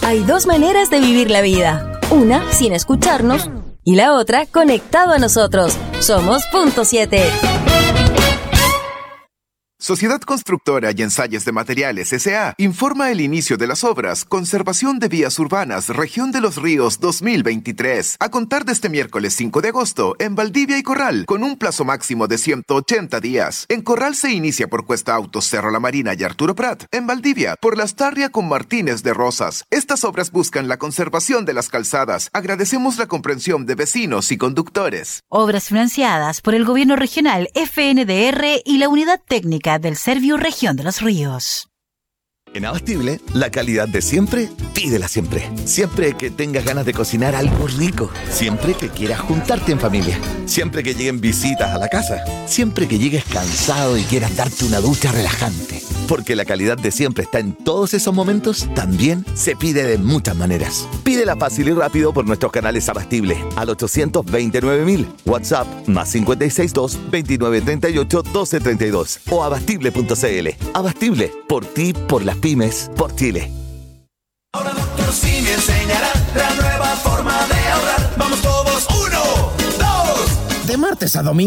Hay dos maneras de vivir la vida. Una sin escucharnos y la otra conectado a nosotros. Somos Punto 7. Sociedad Constructora y Ensayos de Materiales S.A. informa el inicio de las obras Conservación de Vías Urbanas Región de los Ríos 2023 a contar de este miércoles 5 de agosto en Valdivia y Corral con un plazo máximo de 180 días. En Corral se inicia por Cuesta Autos, Cerro La Marina y Arturo Prat. En Valdivia por Las Tarria con Martínez de Rosas. Estas obras buscan la conservación de las calzadas. Agradecemos la comprensión de vecinos y conductores. Obras financiadas por el Gobierno Regional, FNDR y la Unidad Técnica del Servio Región de los Ríos. En Abastible, la calidad de siempre, pídela siempre. Siempre que tengas ganas de cocinar algo rico. Siempre que quieras juntarte en familia. Siempre que lleguen visitas a la casa. Siempre que llegues cansado y quieras darte una ducha relajante. Porque la calidad de siempre está en todos esos momentos, también se pide de muchas maneras. Pídela fácil y rápido por nuestros canales Abastible al 829.000, WhatsApp +562 2938 1232 o abastible.cl. Abastible, por ti, por las pymes, por Chile. Ahora Dr. Simi enseñará la nueva forma de ahorrar. Vamos todos, 1, 2. De martes a domingo.